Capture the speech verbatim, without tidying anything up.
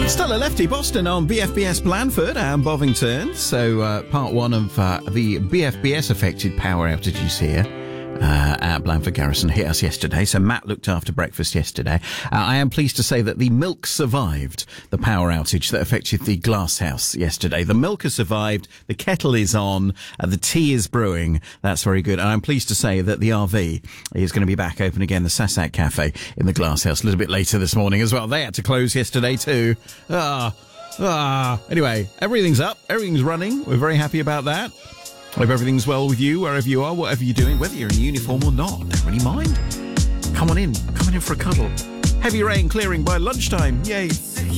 Still a lefty Boston on B F B S Blandford and Bovington. So uh, part one of uh, the B F B S affected power outages here uh, at Blandford Garrison hit us yesterday. So Matt looked after breakfast yesterday. Uh, I am pleased to say that the milk survived the power outage that affected the glass house yesterday. The milk has survived. The kettle is on. Uh, the tea is brewing. That's very good. And I'm pleased to say that the R V is going to be back open again, the Sassak Cafe in the glass house, a little bit later this morning as well. They had to close yesterday too. Ah, ah. Anyway, everything's up. Everything's running. We're very happy about that. Hope everything's well with you, wherever you are, whatever you're doing, whether you're in uniform or not. Don't really mind. Come on in. Come on in for a cuddle. Heavy rain clearing by lunchtime. Yay.